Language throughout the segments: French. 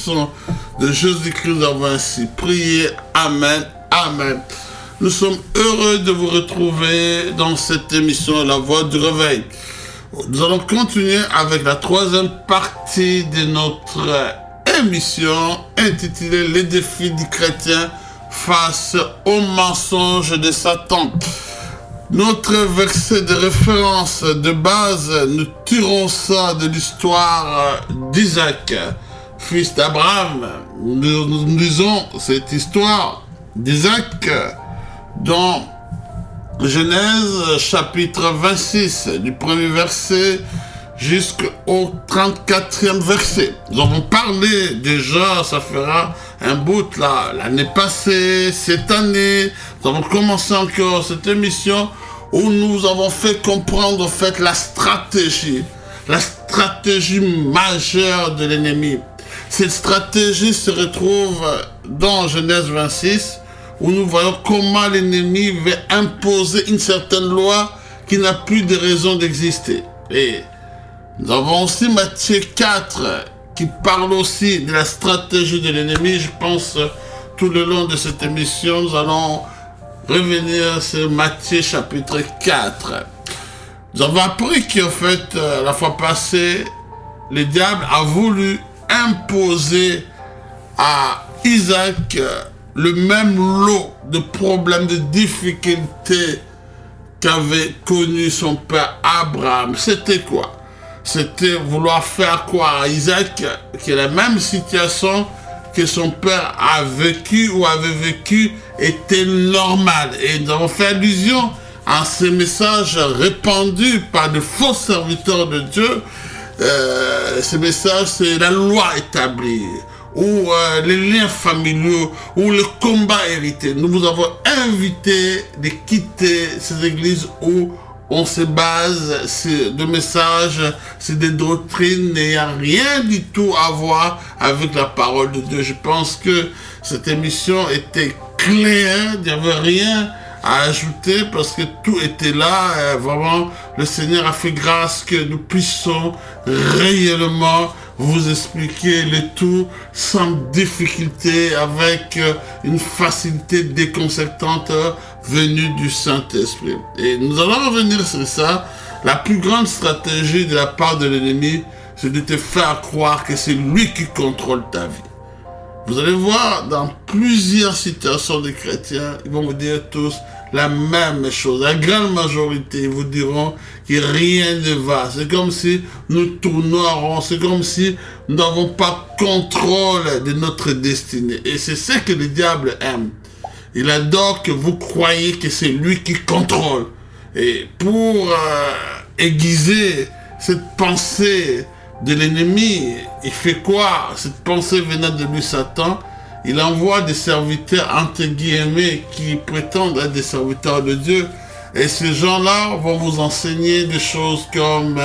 sang de Jésus-Christ, nous avons ainsi prié. Amen. Amen. Nous sommes heureux de vous retrouver dans cette émission La Voix du Réveil. Nous allons continuer avec la troisième partie de notre émission intitulée Les défis du chrétien face aux mensonges de Satan. Notre verset de référence de base, nous tirons ça de l'histoire d'Isaac, fils d'Abraham. Nous lisons cette histoire d'Isaac dans Genèse chapitre 26, du premier verset jusqu'au 34e verset. Nous avons parlé déjà, ça fera un bout là, l'année passée, cette année. Nous avons commencé encore cette émission où nous avons fait comprendre en fait la stratégie majeure de l'ennemi. Cette stratégie se retrouve dans Genèse 26 où nous voyons comment l'ennemi veut imposer une certaine loi qui n'a plus de raison d'exister. Et nous avons aussi Matthieu 4 qui parle aussi de la stratégie de l'ennemi. Je pense tout le long de cette émission, nous allons revenir sur Matthieu chapitre 4. Nous avons appris qu'en fait, la fois passée, le diable a voulu imposer à Isaac le même lot de problèmes, de difficultés qu'avait connu son père Abraham. C'était quoi? C'était vouloir faire quoi à Isaac, que la même situation que son père a vécu ou avait vécu était normale. Et nous avons fait allusion à ces messages répandus par de faux serviteurs de Dieu. Ces messages, c'est la loi établie, ou les liens familiaux, ou le combat hérité. Nous vous avons invité de quitter ces églises où on se base sur des messages, sur des doctrines n'ayant rien du tout à voir avec la parole de Dieu. Je pense que cette émission était claire, il n'y avait rien à ajouter parce que tout était là. Vraiment, le Seigneur a fait grâce que nous puissions réellement vous expliquer le tout sans difficulté, avec une facilité déconcertante venue du Saint-Esprit. Et nous allons revenir sur ça. La plus grande stratégie de la part de l'ennemi, c'est de te faire croire que c'est lui qui contrôle ta vie. Vous allez voir, dans plusieurs situations de chrétiens, ils vont vous dire tous la même chose. La grande majorité, ils vous diront que rien ne va. C'est comme si nous tournons en rond. C'est comme si nous n'avons pas contrôle de notre destinée. Et c'est ce que le diable aime. Il adore que vous croyez que c'est lui qui contrôle. Et pour aiguiser cette pensée de l'ennemi, il fait quoi? Cette pensée venant de lui, Satan, il envoie des serviteurs, entre guillemets, qui prétendent être des serviteurs de Dieu. Et ces gens-là vont vous enseigner des choses comme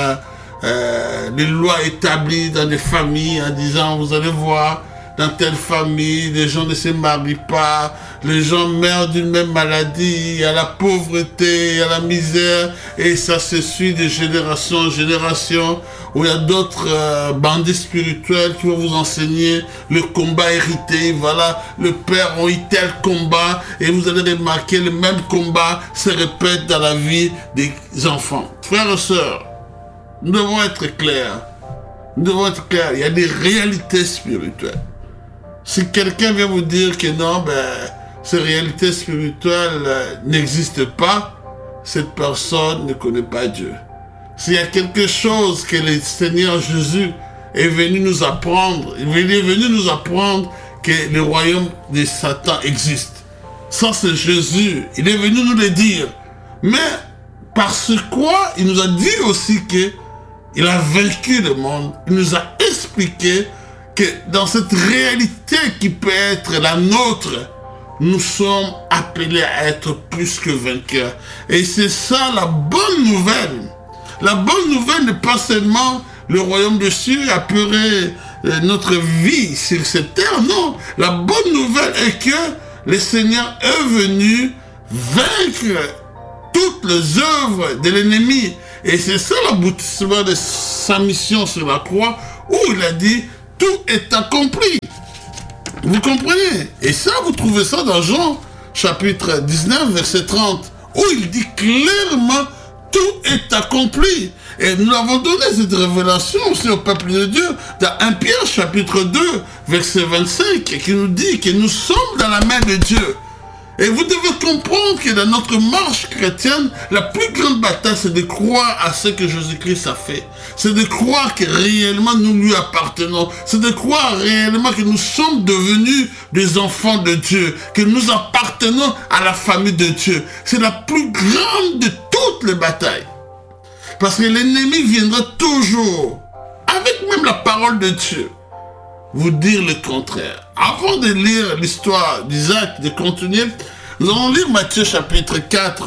les lois établies dans les familles, en disant, vous allez voir, dans telle famille, les gens ne se marient pas, les gens meurent d'une même maladie, il y a la pauvreté, il y a la misère, et ça se suit de génération en génération, où il y a d'autres bandits spirituels qui vont vous enseigner le combat hérité. Voilà, le père a eu tel combat, et vous allez remarquer le même combat se répète dans la vie des enfants. Frères et sœurs, nous devons être clairs. Nous devons être clairs. Il y a des réalités spirituelles. Si quelqu'un vient vous dire que non, ces réalités spirituelles n'existent pas, cette personne ne connaît pas Dieu. S'il y a quelque chose que le Seigneur Jésus est venu nous apprendre, il est venu nous apprendre que le royaume de Satan existe. Ça, c'est Jésus. Il est venu nous le dire. Mais parce quoi il nous a dit aussi qu'il a vaincu le monde. Il nous a expliqué que dans cette réalité qui peut être la nôtre, nous sommes appelés à être plus que vainqueurs. Et c'est ça la bonne nouvelle. La bonne nouvelle n'est pas seulement le royaume de Dieu apurer notre vie sur cette terre. Non, la bonne nouvelle est que le Seigneur est venu vaincre toutes les œuvres de l'ennemi. Et c'est ça l'aboutissement de sa mission sur la croix, où il a dit, tout est accompli. Vous comprenez? Et ça, vous trouvez ça dans Jean, chapitre 19, verset 30, où il dit clairement, tout est accompli. Et nous avons donné cette révélation aussi au peuple de Dieu dans 1 Pierre, chapitre 2, verset 25, qui nous dit que nous sommes dans la main de Dieu. Et vous devez comprendre que dans notre marche chrétienne, la plus grande bataille, c'est de croire à ce que Jésus-Christ a fait. C'est de croire que réellement nous lui appartenons. C'est de croire réellement que nous sommes devenus des enfants de Dieu, que nous appartenons à la famille de Dieu. C'est la plus grande de toutes les batailles. Parce que l'ennemi viendra toujours, avec même la parole de Dieu, vous dire le contraire. Avant de lire l'histoire d'Isaac, de continuer, nous allons lire Matthieu chapitre 4.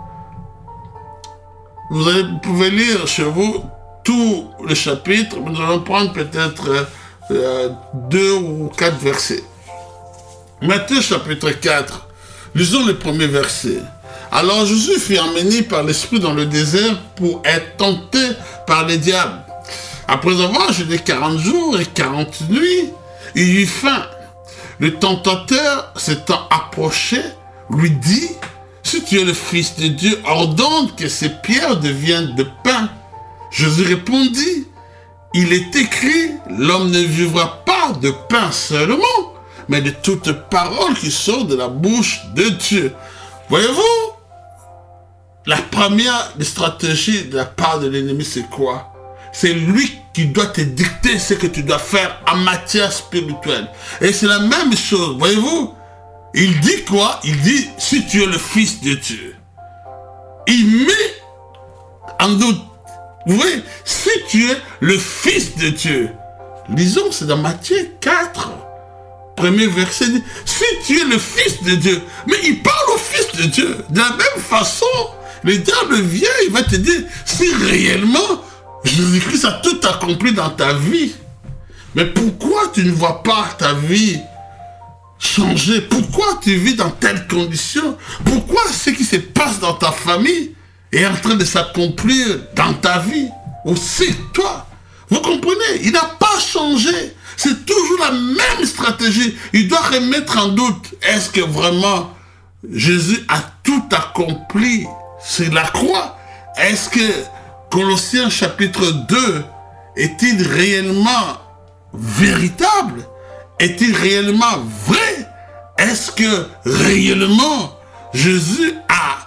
Vous pouvez lire chez vous tout le chapitre, mais nous allons prendre peut-être 2 ou 4 versets. Matthieu chapitre 4, lisons le premier verset. Alors Jésus fut emmené par l'Esprit dans le désert pour être tenté par le diable. Après avoir jeûné 40 jours et 40 nuits, il eut faim. Le tentateur s'étant approché, lui dit, « Si tu es le Fils de Dieu, ordonne que ces pierres deviennent de pain. » Jésus répondit, « Il est écrit, l'homme ne vivra pas de pain seulement, mais de toute parole qui sort de la bouche de Dieu. » Voyez-vous, la première des stratégies de la part de l'ennemi, c'est quoi? C'est lui qui doit te dicter ce que tu dois faire en matière spirituelle. Et c'est la même chose, voyez-vous? Il dit quoi? Il dit, si tu es le Fils de Dieu. Il met en doute. Vous voyez, si tu es le Fils de Dieu. Lisons, c'est dans Matthieu 4. Premier verset dit, si tu es le Fils de Dieu. Mais il parle au Fils de Dieu. De la même façon, le diable vient, il va te dire, si réellement Jésus-Christ a tout accompli dans ta vie, mais pourquoi tu ne vois pas ta vie changer? Pourquoi tu vis dans telles conditions? Pourquoi ce qui se passe dans ta famille est en train de s'accomplir dans ta vie aussi, toi? Vous comprenez? Il n'a pas changé. C'est toujours la même stratégie. Il doit remettre en doute. Est-ce que vraiment Jésus a tout accompli sur la croix? Est-ce que Colossiens chapitre 2 est-il réellement véritable? Est-il réellement vrai? Est-ce que réellement Jésus a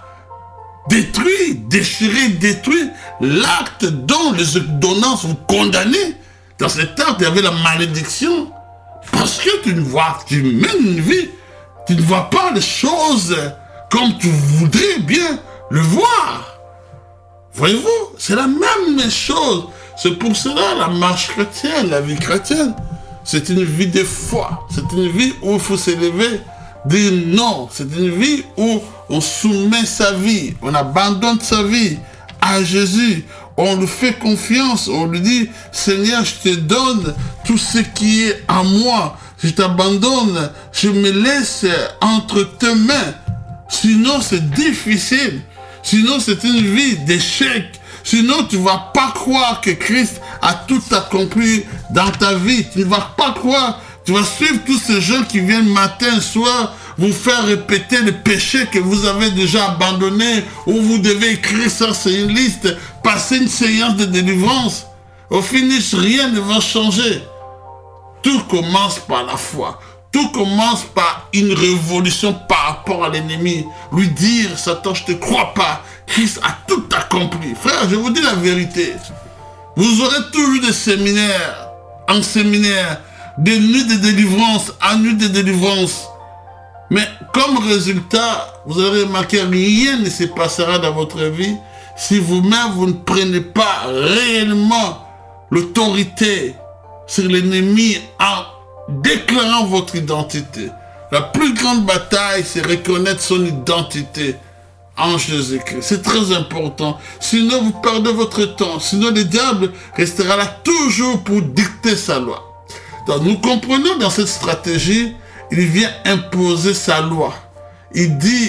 détruit l'acte dont les ordonnances vous condamnaient? Dans cet acte, il y avait la malédiction. Parce que tu mènes une vie, tu ne vois pas les choses comme tu voudrais bien le voir. Voyez-vous, c'est la même chose. C'est pour cela la marche chrétienne, la vie chrétienne, c'est une vie de foi. C'est une vie où il faut s'élever, dire non. C'est une vie où on soumet sa vie, on abandonne sa vie à Jésus. On lui fait confiance, on lui dit, Seigneur, je te donne tout ce qui est en moi. Je t'abandonne, je me laisse entre tes mains. Sinon, c'est difficile. Sinon, c'est une vie d'échec. Sinon, tu ne vas pas croire que Christ a tout accompli dans ta vie. Tu ne vas pas croire. Tu vas suivre tous ces gens qui viennent matin, soir, vous faire répéter les péchés que vous avez déjà abandonnés, ou vous devez écrire ça sur une liste, passer une séance de délivrance. Au finish, rien ne va changer. Tout commence par la foi. Tout commence par une révolution par rapport à l'ennemi. Lui dire, Satan, je ne te crois pas. Christ a tout accompli. Frère, je vous dis la vérité. Vous aurez toujours des séminaires, en séminaire, des nuits de délivrance, en nuit de délivrance. Mais comme résultat, vous aurez remarqué, rien ne se passera dans votre vie si vous-même, vous ne prenez pas réellement l'autorité sur l'ennemi en déclarant votre identité. La plus grande bataille, c'est reconnaître son identité en Jésus-Christ. C'est très important. Sinon, vous perdez votre temps. Sinon, le diable restera là toujours pour dicter sa loi. Donc, nous comprenons dans cette stratégie, il vient imposer sa loi. Il dit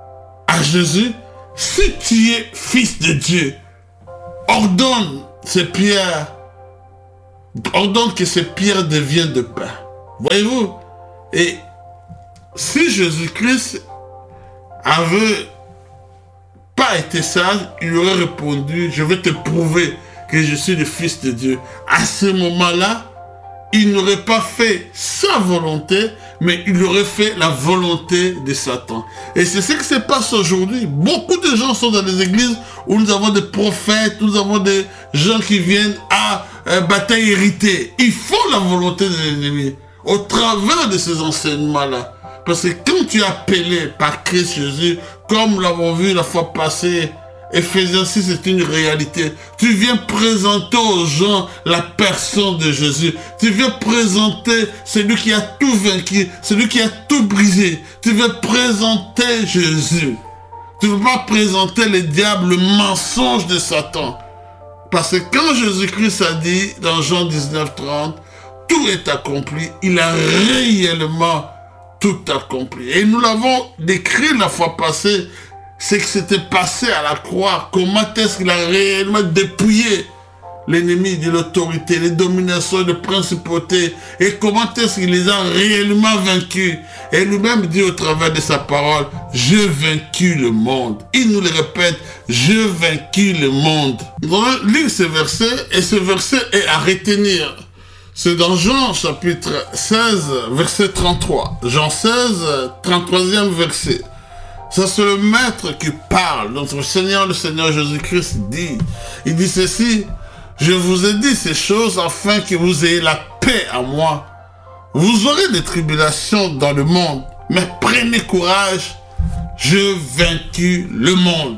à Jésus, si tu es fils de Dieu, ordonne que ces pierres deviennent de pain. Voyez-vous, Et si Jésus-Christ avait pas été sage, il aurait répondu, je vais te prouver que je suis le Fils de Dieu. À ce moment-là, il n'aurait pas fait sa volonté, mais il aurait fait la volonté de Satan. Et c'est ce qui se passe aujourd'hui. Beaucoup de gens sont dans des églises où nous avons des prophètes, nous avons des gens qui viennent à bataille héritée. Ils font la volonté de l'ennemi au travers de ces enseignements-là. Parce que quand tu es appelé par Christ Jésus, comme nous l'avons vu la fois passée, Ephésiens 6, c'est une réalité. Tu viens présenter aux gens la personne de Jésus. Tu viens présenter celui qui a tout vaincu, celui qui a tout brisé. Tu veux présenter Jésus. Tu ne veux pas présenter le diable, le mensonge de Satan. Parce que quand Jésus-Christ a dit dans Jean 19:30, tout est accompli, il a réellement tout accompli. Et nous l'avons décrit la fois passée, c'est que c'était passé à la croix. Comment est-ce qu'il a réellement dépouillé l'ennemi de l'autorité, les dominations, les principautés, et comment est-ce qu'il les a réellement vaincus. Et lui-même dit au travers de sa parole, j'ai vaincu le monde. Il nous le répète, j'ai vaincu le monde. Nous allons lire ce verset, et ce verset est à retenir. C'est dans Jean chapitre 16, verset 33. Jean 16, 33e verset. Ça, c'est le maître qui parle. Notre Seigneur, le Seigneur Jésus-Christ dit, il dit ceci, je vous ai dit ces choses afin que vous ayez la paix à moi. Vous aurez des tribulations dans le monde, mais prenez courage, j'ai vaincu le monde.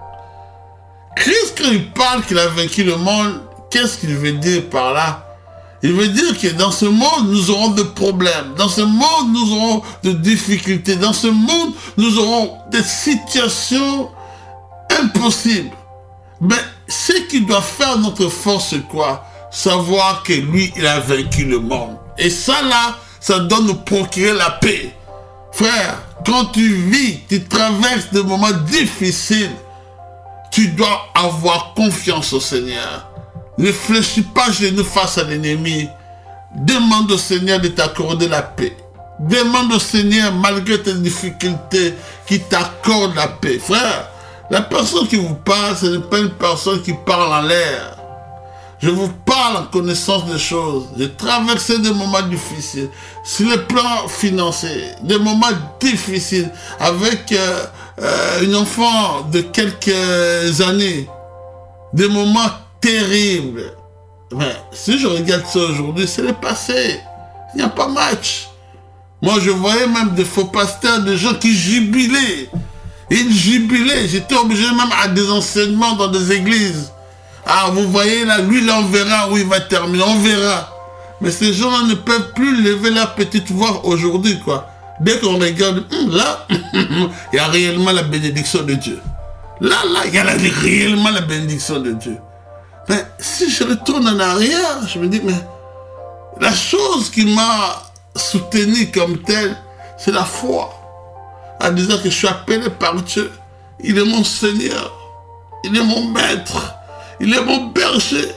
Christ, quand il parle qu'il a vaincu le monde, qu'est-ce qu'il veut dire par là? Il veut dire que dans ce monde, nous aurons des problèmes. Dans ce monde, nous aurons des difficultés. Dans ce monde, nous aurons des situations impossibles. Mais ce qui doit faire notre force, c'est quoi? Savoir que lui, il a vaincu le monde. Et ça, là, ça doit nous procurer la paix. Frère, quand tu vis, tu traverses des moments difficiles, tu dois avoir confiance au Seigneur. Ne fléchis pas genoux face à l'ennemi. Demande au Seigneur de t'accorder la paix. Demande au Seigneur, malgré tes difficultés, qu'il t'accorde la paix. Frère, la personne qui vous parle, ce n'est pas une personne qui parle en l'air. Je vous parle en connaissance des choses. J'ai traversé des moments difficiles. Sur le plan financier, des moments difficiles avec une enfant de quelques années. Des moments terrible. Mais si je regarde ça aujourd'hui, c'est le passé. Il n'y a pas match. Moi, je voyais même des faux pasteurs, des gens qui jubilaient. Ils jubilaient. J'étais obligé même à des enseignements dans des églises. Ah, vous voyez là, lui, là, on verra où il va terminer. On verra. Mais ces gens-là ne peuvent plus lever la petite voix aujourd'hui, quoi. Dès qu'on regarde, là, il y a réellement la bénédiction de Dieu. Là, il y a réellement la bénédiction de Dieu. Mais si je retourne en arrière, je me dis, mais la chose qui m'a soutenu comme tel, c'est la foi. En disant que je suis appelé par Dieu. Il est mon Seigneur. Il est mon maître. Il est mon berger.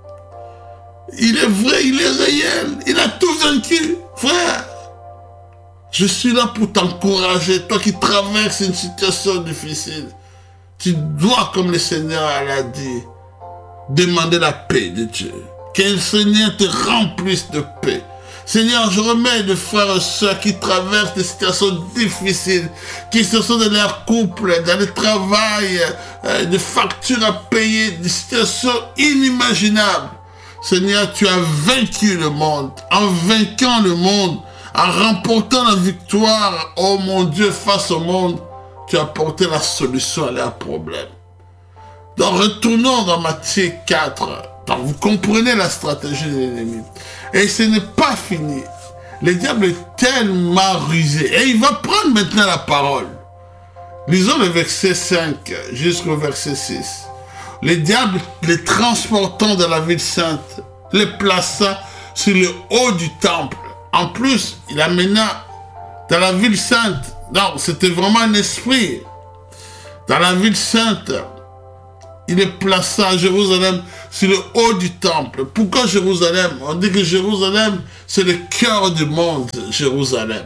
Il est vrai, il est réel. Il a tout vaincu. Frère, je suis là pour t'encourager. Toi qui traverses une situation difficile, tu dois, comme le Seigneur l'a dit, demander la paix de Dieu. Que le Seigneur te remplisse de paix. Seigneur, je remets des frères et sœurs qui traversent des situations difficiles, qui se sont dans leur couple, dans le travail, des factures à payer, des situations inimaginables. Seigneur, tu as vaincu le monde. En vainquant le monde, en remportant la victoire, oh mon Dieu, face au monde, tu as apporté la solution à leurs problèmes. Donc retournons dans Matthieu 4. Donc, vous comprenez la stratégie de l'ennemi. Et ce n'est pas fini. Le diable est tellement rusé. Et il va prendre maintenant la parole. Lisons le verset 5 jusqu'au verset 6. Le diable, les transportant dans la ville sainte, les plaça sur le haut du temple. En plus, il amena dans la ville sainte. Donc, c'était vraiment un esprit. Dans la ville sainte, il est placé à Jérusalem sur le haut du temple. Pourquoi Jérusalem? On dit que Jérusalem, c'est le cœur du monde, Jérusalem.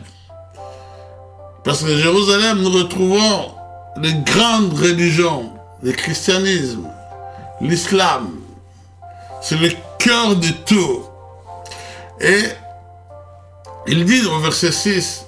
Parce que Jérusalem, nous retrouvons les grandes religions, le christianisme, l'islam. C'est le cœur de tout. Et il dit au verset 6,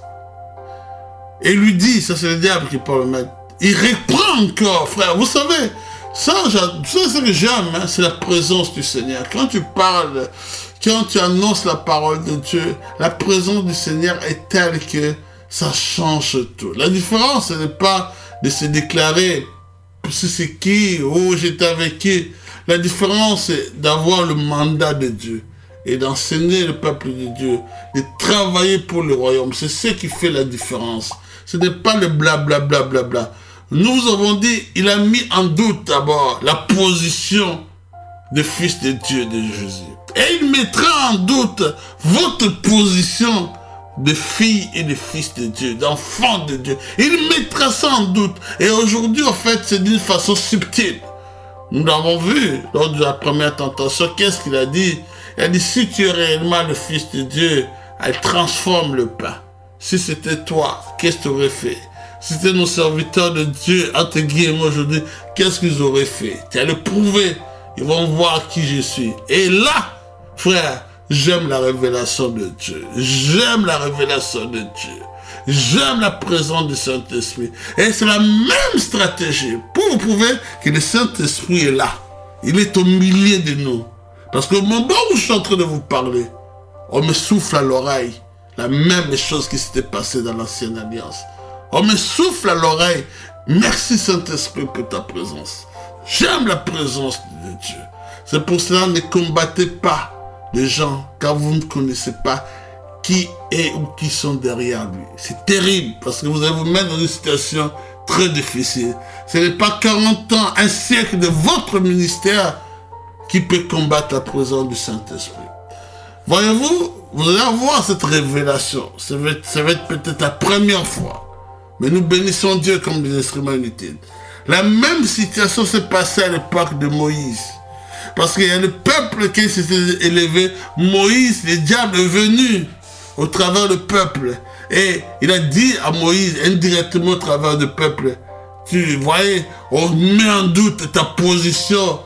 et lui dit, ça c'est le diable qui parle maintenant, il reprend encore, frère, vous savez, ça c'est ce que j'aime, hein, c'est la présence du Seigneur. Quand tu parles, quand tu annonces la parole de Dieu, la présence du Seigneur est telle que ça change tout. La différence, ce n'est pas de se déclarer, c'est qui, oh j'étais avec qui. La différence, c'est d'avoir le mandat de Dieu et d'enseigner le peuple de Dieu, de travailler pour le royaume. C'est ce qui fait la différence. Ce n'est pas le blablabla. Bla, bla, bla. Nous avons dit, il a mis en doute d'abord la position de fils de Dieu de Jésus. Et il mettra en doute votre position de filles et de fils de Dieu, d'enfants de Dieu. Il mettra ça en doute. Et aujourd'hui, en fait, c'est d'une façon subtile. Nous l'avons vu lors de la première tentation. Qu'est-ce qu'il a dit? Il a dit, si tu es réellement le fils de Dieu, elle transforme le pain. Si c'était toi, qu'est-ce que tu aurais fait? Si c'était nos serviteurs de Dieu, entre guillemets aujourd'hui, qu'est-ce qu'ils auraient fait? Tu as le prouver. Ils vont voir qui je suis. Et là, frère, j'aime la révélation de Dieu. J'aime la révélation de Dieu. J'aime la présence du Saint-Esprit. Et c'est la même stratégie pour vous prouver que le Saint-Esprit est là. Il est au milieu de nous. Parce qu'au moment où je suis en train de vous parler, on me souffle à l'oreille la même chose qui s'était passée dans l'ancienne alliance. On me souffle à l'oreille. Merci Saint-Esprit pour ta présence. J'aime la présence de Dieu. C'est pour cela, ne combattez pas les gens car vous ne connaissez pas qui est ou qui sont derrière lui. C'est terrible parce que vous allez vous mettre dans une situation très difficile. Ce n'est pas 40 ans, un siècle de votre ministère qui peut combattre la présence du Saint-Esprit. Voyez-vous, vous allez avoir cette révélation. Ça va être peut-être la première fois. Mais nous bénissons Dieu comme des instruments inutiles. La même situation s'est passée à l'époque de Moïse. Parce qu'il y a le peuple qui s'était élevé. Moïse, le diable est venu au travers du peuple. Et il a dit à Moïse, indirectement au travers du peuple, tu voyais, on met en doute ta position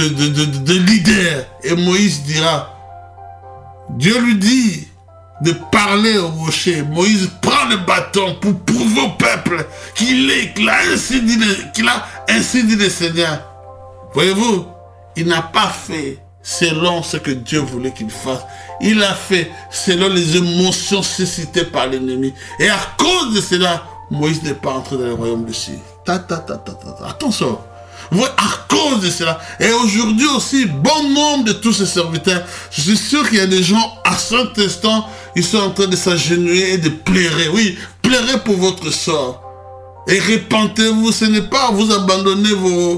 de leader. Et Moïse dira, Dieu lui dit de parler au rocher. Moïse prend le bâton pour prouver au peuple qu'il a ainsi dit le Seigneur. Voyez-vous, il n'a pas fait selon ce que Dieu voulait qu'il fasse. Il a fait selon les émotions suscitées par l'ennemi. Et à cause de cela, Moïse n'est pas entré dans le royaume de Dieu. Attention. Ouais, à cause de cela. Et aujourd'hui aussi, bon nombre de tous ces serviteurs, je suis sûr qu'il y a des gens à cet instant, ils sont en train de s'agenouiller et de pleurer. Oui, pleurez pour votre sort. Et repentez-vous, ce n'est pas vous abandonner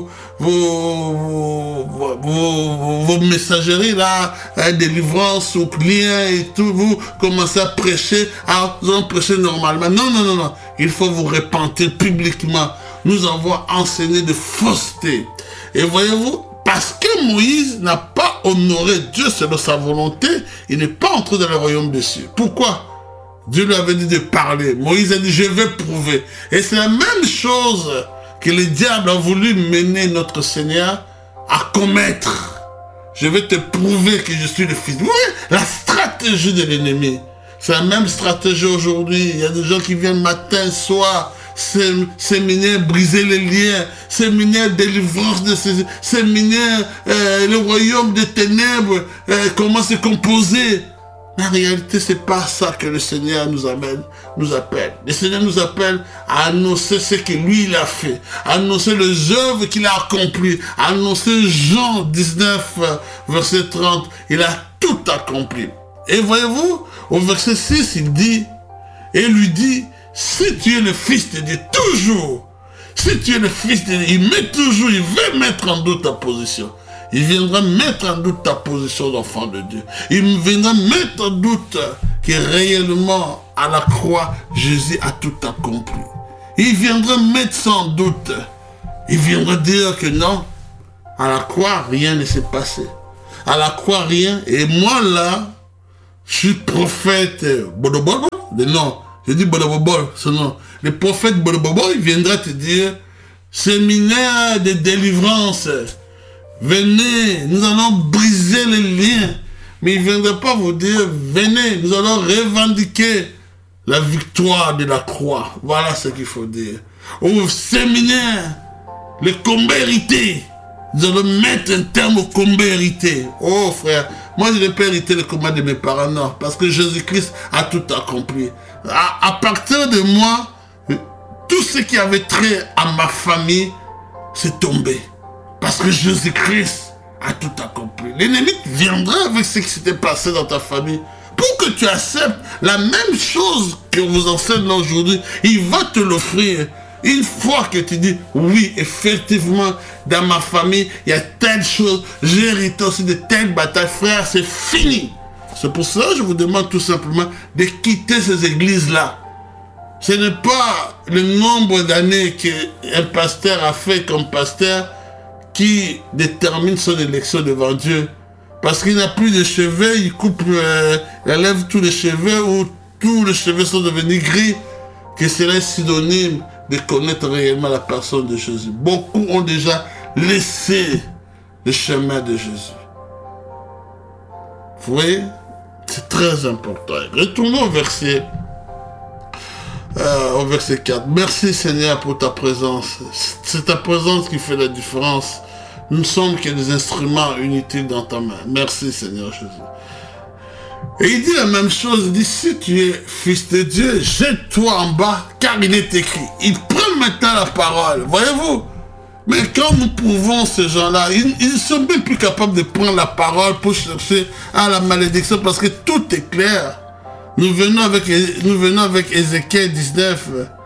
vos messageries là, délivrance ou prière et tout, vous commencez à prêcher, vous allez prêcher normalement. Non. Il faut vous repentir publiquement. Nous avons enseigné de fausseté. Et voyez-vous, parce que Moïse n'a pas honoré Dieu selon sa volonté, il n'est pas entré dans le royaume des cieux. Pourquoi? Dieu lui avait dit de parler. Moïse a dit, je vais prouver. Et c'est la même chose que le diable a voulu mener notre Seigneur à commettre. Je vais te prouver que je suis le Fils. Vous voyez, la stratégie de l'ennemi. C'est la même stratégie aujourd'hui. Il y a des gens qui viennent matin, soir, séminaire, briser les liens, séminaire, délivrance de ces séminaire, le royaume des ténèbres, comment se composer. Mais en réalité, c'est pas ça que le Seigneur nous appelle. Le Seigneur nous appelle à annoncer ce que lui, il a fait, à annoncer les œuvres qu'il a accomplies, à annoncer Jean 19, verset 30, il a tout accompli. Et voyez-vous, au verset 6, il dit, et lui dit, si tu es le Fils de Dieu, toujours, si tu es le Fils de Dieu, il veut mettre en doute ta position. Il viendra mettre en doute ta position d'enfant de Dieu. Il viendra mettre en doute que réellement, à la croix, Jésus a tout accompli. Il viendra mettre ça en doute. Il viendra dire que non, À la croix, rien ne s'est passé. À la croix, rien. Et moi, là, je suis prophète Bodobobo. Non, je dis Bodobobo, ce nom. Le prophète Bodobobo, il viendra te dire, séminaire de délivrance. Venez, nous allons briser les liens. Mais il ne viendra pas vous dire, venez, nous allons revendiquer la victoire de la croix. Voilà ce qu'il faut dire. Au séminaire, le combat hérité. Nous allons mettre un terme au combat hérité. Oh frère, moi je n'ai pas hérité le combat de mes parents, non. Parce que Jésus-Christ a tout accompli. À partir de moi, tout ce qui avait trait à ma famille, c'est tombé. Parce que Jésus-Christ a tout accompli. L'ennemi viendra avec ce qui s'était passé dans ta famille. Pour que tu acceptes la même chose que vous enseigne aujourd'hui, il va te l'offrir. Une fois que tu dis, oui, effectivement, dans ma famille, il y a telle chose, j'ai hérité aussi de telle bataille, frère, c'est fini. C'est pour cela que je vous demande tout simplement de quitter ces églises-là. Ce n'est pas le nombre d'années qu'un pasteur a fait comme pasteur qui détermine son élection devant Dieu. Parce qu'il n'a plus de cheveux, il coupe, il enlève tous les cheveux ou tous les cheveux sont devenus gris, que cela est synonyme de connaître réellement la personne de Jésus. Beaucoup ont déjà laissé le chemin de Jésus. Vous voyez, c'est très important. Retournons au verset 4. Merci Seigneur pour ta présence. C'est ta présence qui fait la différence. Nous ne sommes que des instruments inutiles dans ta main. Merci Seigneur Jésus. Et il dit la même chose, il dit, si tu es fils de Dieu, jette-toi en bas, car il est écrit. Il prend maintenant la parole, voyez-vous. Mais quand nous prouvons ces gens-là, ils ne sont même plus capables de prendre la parole pour chercher à la malédiction, parce que tout est clair. Nous venons avec Ézéchiel 19,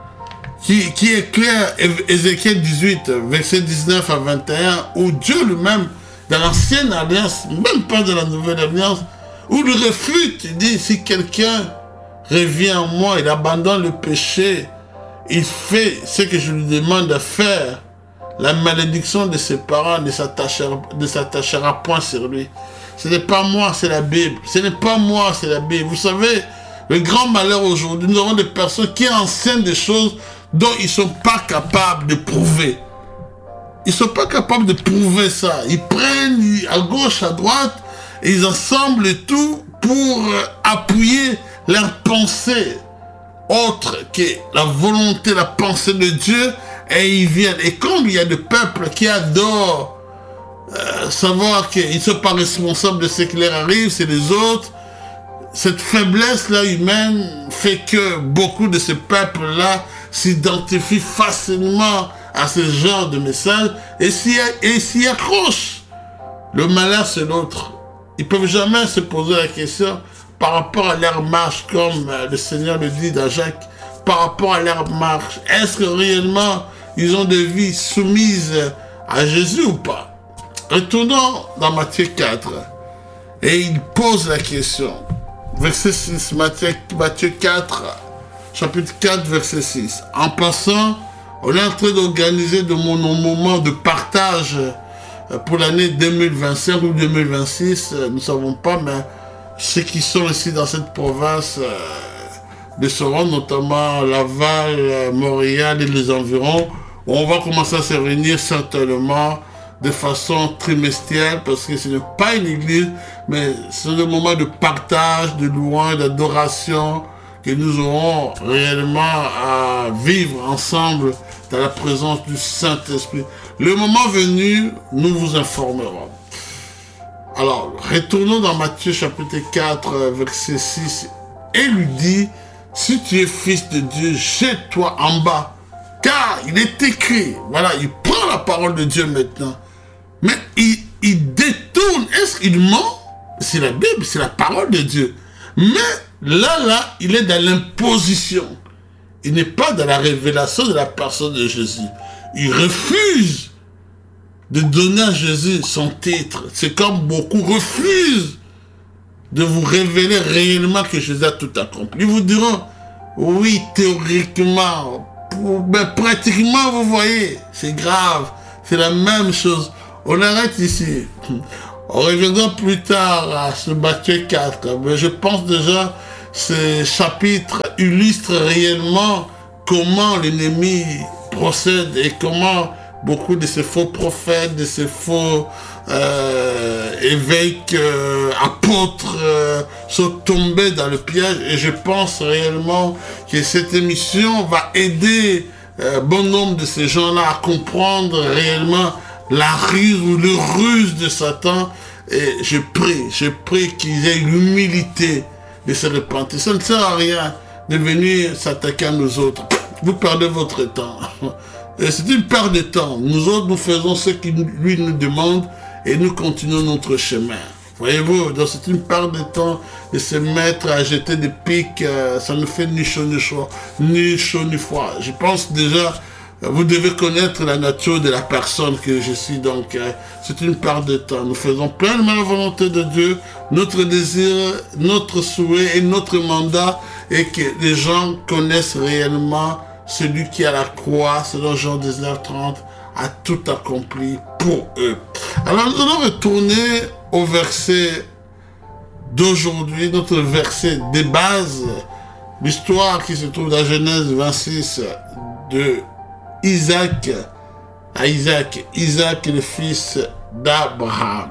qui est clair, Ézéchiel 18, verset 19 à 21, où Dieu lui-même, dans l'ancienne alliance, même pas de la nouvelle alliance, où il refute, il dit, si quelqu'un revient en moi, il abandonne le péché, il fait ce que je lui demande de faire, la malédiction de ses parents ne s'attachera point sur lui. Ce n'est pas moi, c'est la Bible. Ce n'est pas moi, c'est la Bible. Vous savez, le grand malheur aujourd'hui, nous avons des personnes qui enseignent des choses dont ils ne sont pas capables de prouver. Ils ne sont pas capables de prouver ça. Ils prennent à gauche, à droite, et ils assemblent tout pour appuyer leur pensée autre que la volonté, la pensée de Dieu, et ils viennent. Et comme il y a des peuples qui adorent savoir qu'ils ne sont pas responsables de ce qui leur arrive, c'est les autres, cette faiblesse-là humaine fait que beaucoup de ces peuples-là s'identifient facilement à ce genre de message et s'y accrochent. Le malheur, c'est l'autre. Ils ne peuvent jamais se poser la question par rapport à leur marche, comme le Seigneur le dit dans Jacques, par rapport à leur marche. Est-ce que réellement ils ont des vies soumises à Jésus ou pas? Retournons dans Matthieu 4. Et il pose la question. Verset 6, Matthieu 4, chapitre 4, verset 6. En passant, on est en train d'organiser mon moment de partage pour l'année 2025 ou 2026, nous ne savons pas, mais ceux qui sont ici dans cette province de Soro, notamment Laval, Montréal et les environs, on va commencer à se réunir certainement de façon trimestrielle, parce que ce n'est pas une église, mais c'est le moment de partage, de louange, d'adoration, que nous aurons réellement à vivre ensemble dans la présence du Saint-Esprit. Le moment venu, nous vous informerons. Alors, retournons dans Matthieu chapitre 4, verset 6, et lui dit, si tu es fils de Dieu, jette-toi en bas, car il est écrit. Voilà, il prend la parole de Dieu maintenant. Mais il détourne. Est-ce qu'il ment? C'est la Bible, c'est la parole de Dieu. Mais là, il est dans l'imposition. Il n'est pas dans la révélation de la personne de Jésus. Il refuse de donner à Jésus son titre. C'est comme beaucoup refusent de vous révéler réellement que Jésus a tout accompli. Ils vous diront, oui, théoriquement, mais pratiquement, vous voyez, c'est grave. C'est la même chose. On arrête ici. On reviendra plus tard à ce Matthieu 4. Mais je pense déjà ce chapitre illustre réellement comment l'ennemi procède et comment beaucoup de ces faux prophètes, de ces faux évêques, apôtres sont tombés dans le piège. Et je pense réellement que cette émission va aider bon nombre de ces gens-là à comprendre réellement la ruse ou le ruse de Satan. Et je prie qu'ils aient l'humilité de se repentir. Ça ne sert à rien de venir s'attaquer à nous autres. Vous perdez votre temps. C'est une perte de temps. Nous autres, nous faisons ce qu'il lui nous demande et nous continuons notre chemin. Voyez-vous, donc c'est une perte de temps de se mettre à jeter des pics. Ça ne fait ni chaud ni froid. Je pense déjà, vous devez connaître la nature de la personne que je suis. Donc, c'est une perte de temps. Nous faisons pleinement la volonté de Dieu. Notre désir, notre souhait et notre mandat est que les gens connaissent réellement celui qui à la croix, selon Jean 19:30, a tout accompli pour eux. Alors nous allons retourner au verset d'aujourd'hui, notre verset de base, l'histoire qui se trouve dans Genèse 26 de Isaac, le fils d'Abraham.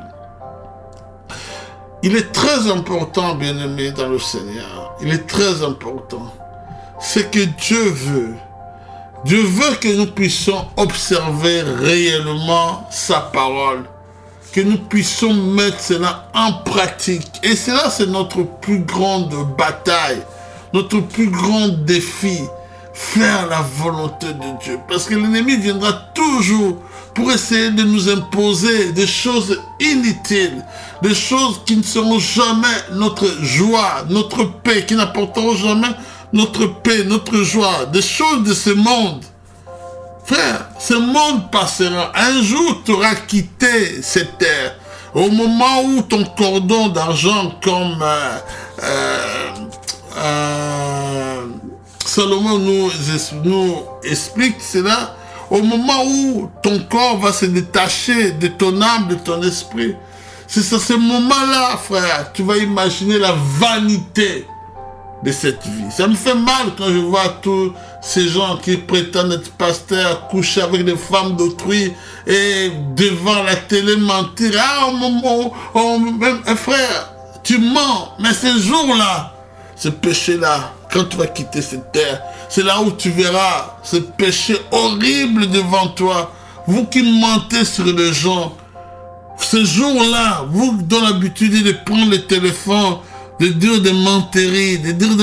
Il est très important, bien-aimé dans le Seigneur, il est très important. C'est que Dieu veut. Dieu veut que nous puissions observer réellement sa parole, que nous puissions mettre cela en pratique. Et cela, c'est notre plus grande bataille, notre plus grand défi, faire la volonté de Dieu. Parce que l'ennemi viendra toujours pour essayer de nous imposer des choses inutiles, des choses qui ne seront jamais notre joie, notre paix, qui n'apporteront jamais notre paix, notre joie, des choses de ce monde. Frère, ce monde passera. Un jour, tu auras quitté cette terre. Au moment où ton cordon d'argent, comme Salomon nous explique cela, au moment où ton corps va se détacher de ton âme, de ton esprit, c'est à ce moment-là, frère, tu vas imaginer la vanité de cette vie. Ça me fait mal quand je vois tous ces gens qui prétendent être pasteurs, coucher avec des femmes d'autrui et devant la télé mentir. Ah, frère, tu mens. Mais ce jour-là, ce péché-là, quand tu vas quitter cette terre, c'est là où tu verras ce péché horrible devant toi. Vous qui mentez sur les gens, ce jour-là, vous donnez l'habitude de prendre le téléphone, de dire des menteries,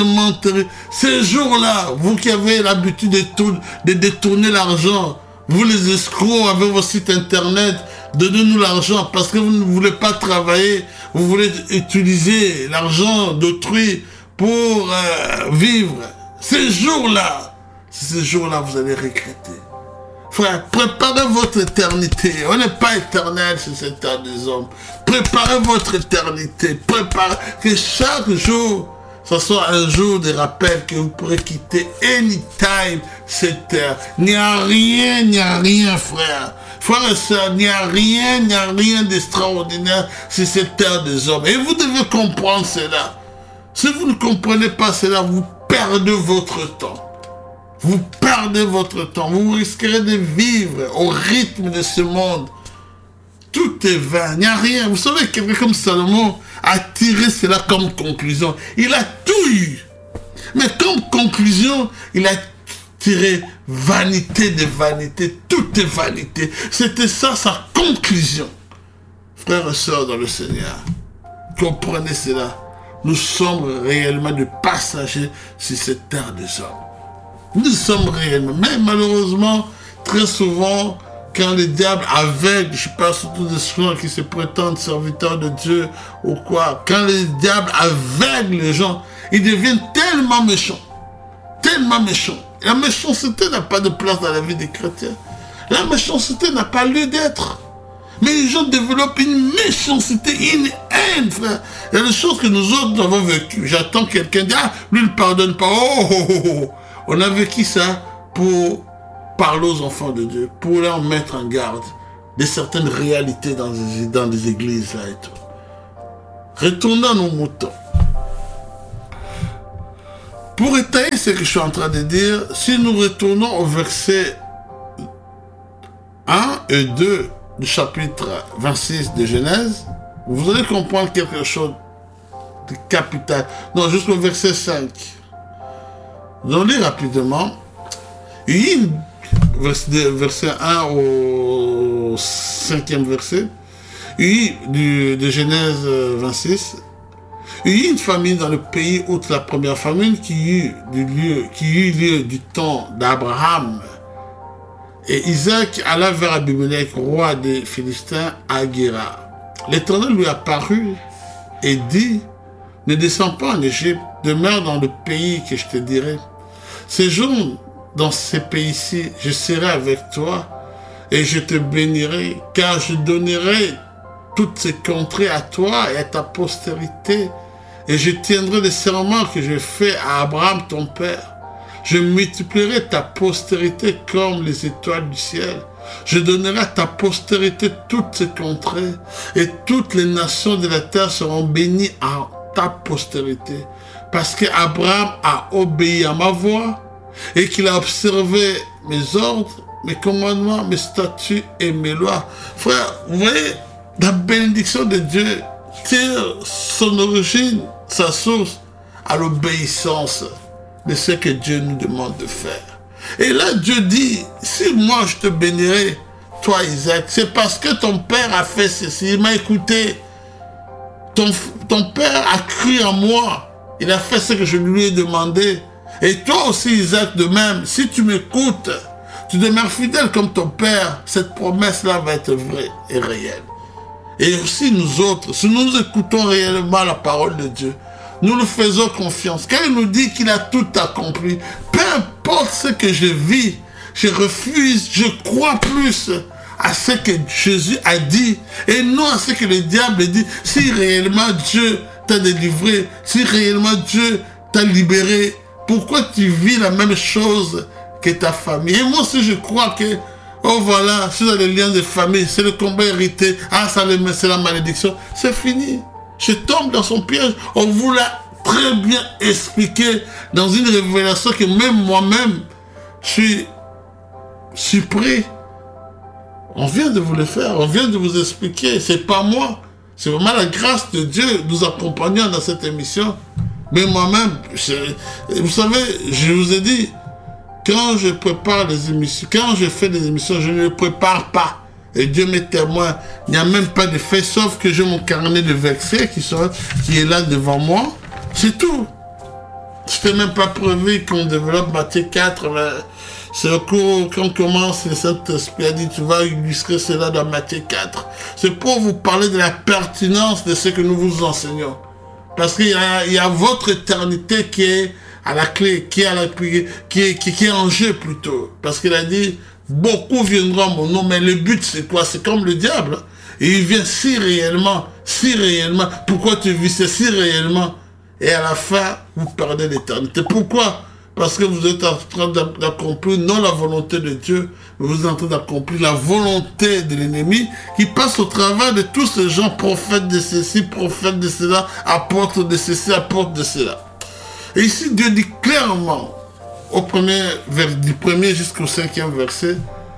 Ces jours-là, vous qui avez l'habitude de détourner l'argent, vous les escrocs avec vos sites internet, donnez-nous l'argent parce que vous ne voulez pas travailler, vous voulez utiliser l'argent d'autrui pour vivre. Ces jours-là, vous allez regretter. Frère, préparez votre éternité. On n'est pas éternel sur cette terre des hommes. Préparez votre éternité. Préparez que chaque jour, ce soit un jour de rappel que vous pourrez quitter anytime cette terre. Il n'y a rien, frère. Frère et sœurs, il n'y a rien d'extraordinaire sur cette terre des hommes. Et vous devez comprendre cela. Si vous ne comprenez pas cela, vous perdez votre temps. Vous perdez votre temps, vous risquerez de vivre au rythme de ce monde. Tout est vain, il n'y a rien. Vous savez, quelqu'un comme Salomon a tiré cela comme conclusion. Il a tout eu. Mais comme conclusion, il a tiré vanité de vanité. Tout est vanité. C'était ça sa conclusion. Frères et sœurs dans le Seigneur, comprenez cela. Nous sommes réellement des passagers sur cette terre des hommes. Nous sommes réellement, mais malheureusement, très souvent, quand le diable aveugle, je parle surtout des gens qui se prétendent serviteurs de Dieu ou quoi, quand le diable aveugle les gens, ils deviennent tellement méchants. La méchanceté n'a pas de place dans la vie des chrétiens. La méchanceté n'a pas lieu d'être. Mais les gens développent une méchanceté, une haine, frère. Il y a des choses que nous autres avons vécues. J'attends quelqu'un dire, ah, lui ne pardonne pas. Oh. On a vécu ça pour parler aux enfants de Dieu, pour leur mettre en garde. de certaines réalités dans les églises là et tout. Retournons à nos moutons. Pour étayer ce que je suis en train de dire, si nous retournons au verset 1 et 2 du chapitre 26 de Genèse, vous allez comprendre quelque chose de capital. Non, jusqu'au verset 5. Nous allons lire rapidement. Il y a une verset 1 au 5e verset, de Genèse 26. Il y a une famine dans le pays, outre la première famine qui eut lieu du temps d'Abraham. Et Isaac alla vers Abimelech, roi des Philistins, à Guérar. L'Éternel lui apparut et dit, ne descends pas en Égypte, demeure dans le pays que je te dirai. Séjourne dans ces pays-ci, je serai avec toi et je te bénirai, car je donnerai toutes ces contrées à toi et à ta postérité, et je tiendrai les serments que j'ai faits à Abraham ton père. Je multiplierai ta postérité comme les étoiles du ciel. Je donnerai à ta postérité toutes ces contrées, et toutes les nations de la terre seront bénies à ta postérité, parce qu'Abraham a obéi à ma voix, et qu'il a observé mes ordres, mes commandements, mes statuts et mes lois. Frère, vous voyez, la bénédiction de Dieu tire son origine, sa source, à l'obéissance de ce que Dieu nous demande de faire. Et là, Dieu dit, si moi je te bénirai, toi Isaac, c'est parce que ton père a fait ceci, il m'a écouté. Ton père a cru en moi, il a fait ce que je lui ai demandé. Et toi aussi, Isaac, de même, si tu m'écoutes, tu demeures fidèle comme ton père, cette promesse-là va être vraie et réelle. Et aussi nous autres, si nous écoutons réellement la parole de Dieu, nous lui faisons confiance. Quand il nous dit qu'il a tout accompli, peu importe ce que je vis, je refuse, je crois plus à ce que Jésus a dit et non à ce que le diable dit. Si réellement Dieu t'a délivré, si réellement Dieu t'a libéré, pourquoi tu vis la même chose que ta famille? Et moi aussi je crois que, oh voilà, c'est dans les liens de famille, c'est le combat hérité, ah ça c'est la malédiction, c'est fini. Je tombe dans son piège. On vous l'a très bien expliqué dans une révélation que même moi-même, je suis pris. On vient de vous le faire, on vient de vous expliquer, c'est pas moi. C'est vraiment la grâce de Dieu nous accompagnant dans cette émission. Mais moi-même, vous savez, je vous ai dit, quand je prépare les émissions, quand je fais des émissions, je ne les prépare pas. Et Dieu m'est témoin, il n'y a même pas de fait, sauf que j'ai mon carnet de versets qui est là devant moi. C'est tout. Je n'ai même pas prévu qu'on développe Matthieu 4. C'est au cours, quand on commence, le Saint-Esprit a dit, tu vas illustrer cela dans Matthieu 4. C'est pour vous parler de la pertinence de ce que nous vous enseignons. Parce qu'il y a votre éternité qui est à la clé, qui est en jeu plutôt. Parce qu'il a dit, beaucoup viendront à mon nom, mais le but c'est quoi? C'est comme le diable. Et il vient si réellement. Pourquoi tu vis ça si réellement? Et à la fin, vous perdez l'éternité. Pourquoi? Parce que vous êtes en train d'accomplir non la volonté de Dieu, mais vous êtes en train d'accomplir la volonté de l'ennemi qui passe au travers de tous ces gens, prophètes de ceci, prophètes de cela, apôtres de ceci, apôtres de cela. Et ici, Dieu dit clairement, du premier jusqu'au 5e verset,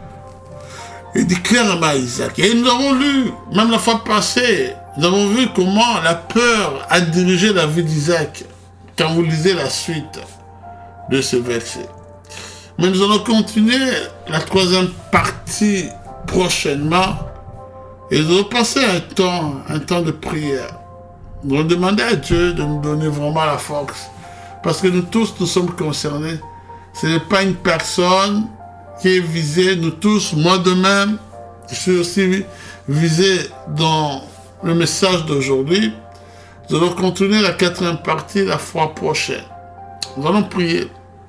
il dit clairement à Isaac. Et nous avons lu, même la fois passée, nous avons vu comment la peur a dirigé la vie d'Isaac quand vous lisez la suite de ce verset. Mais nous allons continuer la troisième partie prochainement et nous allons passer un temps de prière. Nous allons demander à Dieu de nous donner vraiment la force parce que nous tous, nous sommes concernés. Ce n'est pas une personne qui est visée, nous tous, moi de même, je suis aussi visé dans le message d'aujourd'hui. Nous allons continuer la quatrième partie la fois prochaine. Nous allons prier.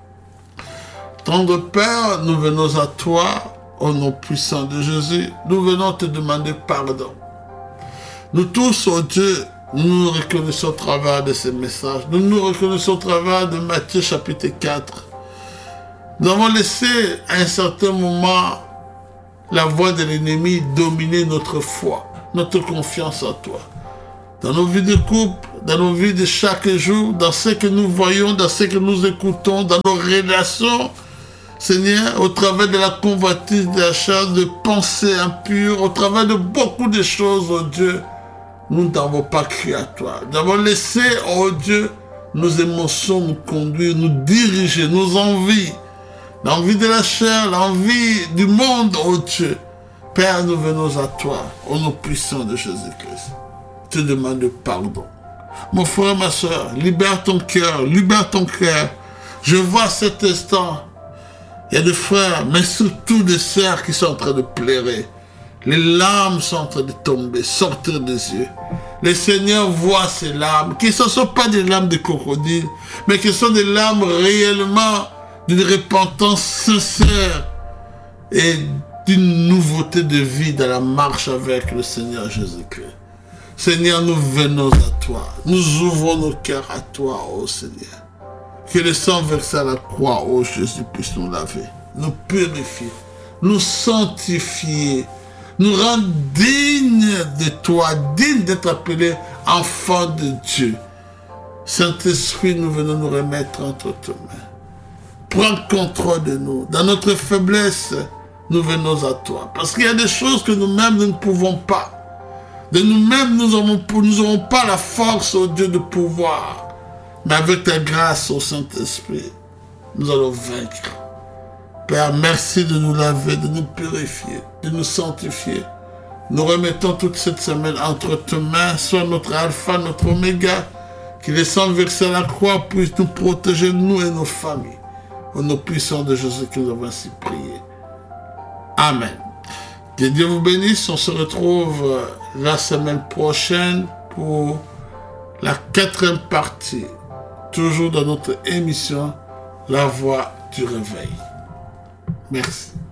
Tendre Père, nous venons à toi, au nom puissant de Jésus. Nous venons te demander pardon. Nous tous, oh Dieu, nous nous reconnaissons au travers de ces messages. Nous nous reconnaissons au travers de Matthieu chapitre 4. Nous avons laissé à un certain moment la voix de l'ennemi dominer notre foi, notre confiance en toi. Dans nos vies de couple, dans nos vies de chaque jour, dans ce que nous voyons, dans ce que nous écoutons, dans nos relations, Seigneur, au travers de la convoitise, de la chasse, de pensées impures, au travers de beaucoup de choses, oh Dieu, nous n'avons pas crié à toi. Nous avons laissé, oh Dieu, nos émotions nous conduire, nous diriger, nos envies, l'envie de la chair, l'envie du monde, oh Dieu. Père, nous venons à toi, au nom puissant de Jésus-Christ. Je te demande pardon. Mon frère, ma soeur, libère ton cœur, libère ton cœur. Je vois cet instant, il y a des frères, mais surtout des sœurs qui sont en train de pleurer. Les larmes sont en train de tomber, sortir des yeux. Le Seigneur voit ces larmes, qui ne sont pas des larmes de crocodile, mais qui sont des larmes réellement d'une repentance sincère et d'une nouveauté de vie dans la marche avec le Seigneur Jésus-Christ. Seigneur, nous venons à toi. Nous ouvrons nos cœurs à toi, ô Seigneur. Que le sang versé à la croix, ô Jésus, puisse nous laver, nous purifier, nous sanctifier, nous rendre dignes de toi, dignes d'être appelés enfants de Dieu. Saint-Esprit, nous venons nous remettre entre tes mains. Prends contrôle de nous. Dans notre faiblesse, nous venons à toi. Parce qu'il y a des choses que nous-mêmes, nous ne pouvons pas. De nous-mêmes, nous n'aurons pas la force, ô Dieu, de pouvoir. Mais avec ta grâce, ô Saint-Esprit, nous allons vaincre. Père, merci de nous laver, de nous purifier, de nous sanctifier. Nous remettons toute cette semaine entre tes mains, sois notre alpha, notre oméga, que le sang versé à la croix puisse nous protéger, nous et nos familles. Au nom puissant de Jésus que nous avons ainsi prié. Amen. Que Dieu vous bénisse. On se retrouve la semaine prochaine pour la 4e partie, toujours dans notre émission La Voix du Réveil. Merci.